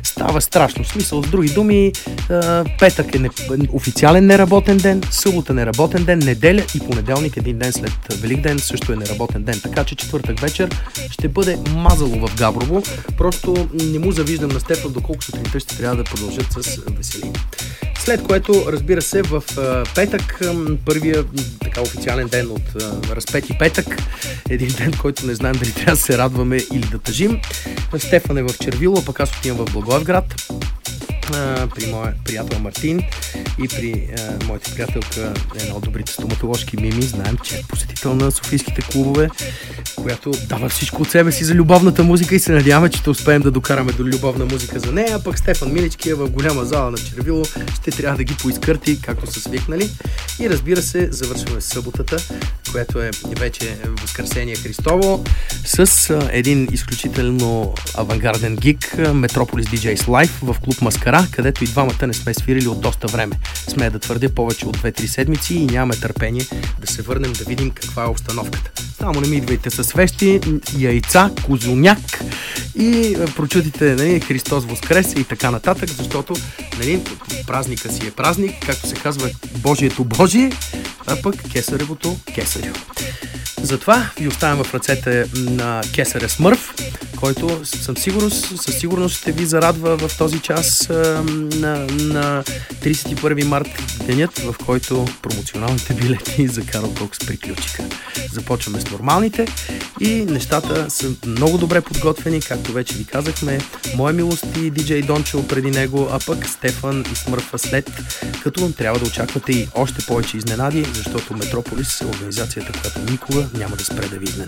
става страшно. В смисъл, с други думи, петък е официален неработен ден, събота неработен ден, неделя и понеделник, един ден след Великден, също е неработен ден. Така че четвъртък вечер ще бъде мазало в Габрово. Просто не му завиждам на Стефан, доколко сутринта ще трябва да продължат с весели. След което, разбира се, в петък, първия така официален ден от разпети петък, един ден, който не знаем дали трябва да се радваме или да тъжим. Стефан е в Червило, пък аз отивам в Благоевград при моя приятел Мартин и при моята приятелка, една от добрите стоматоложки Мими. Знаем, че е посетител на софийските клубове, която дава всичко от себе си за любовната музика и се надяваме, че ще успеем да докараме до любовна музика за нея. Пък Стефан Милички е в голяма зала на Червило, ще трябва да ги поизкърти, както са свикнали. И разбира се, завършваме съботата, която е вече Възкресение Христово, с един изключително авангарден гиг, Metropolis DJs Live в клуб Маскара, където и двамата не сме свирили от доста време. Смея да твърдя повече от 2-3 седмици и нямаме търпение да се върнем да видим каква е обстановката. Само не ми идвайте с свещи, яйца, козуняк и прочутите, нали, Христос Воскресе и така нататък, защото, нали, празника си е празник, както се казва, Божието Божие, а пък кесаревото кесарю. Затова ви оставям в ръцете на Кесаря Смърф, който със сигурност ще ви зарадва в този час на 31 март, денят, в който промоционалните билети за Карл Кокс приключиха. Започваме с нормалните и нещата са много добре подготвени, както вече ви казахме. Моя милост и диджей Дончо преди него, а пък Стефан и Смърфа след, като трябва да очаквате и още повече изненади, защото Метрополис е организацията, която никога няма да спре да ви изненада.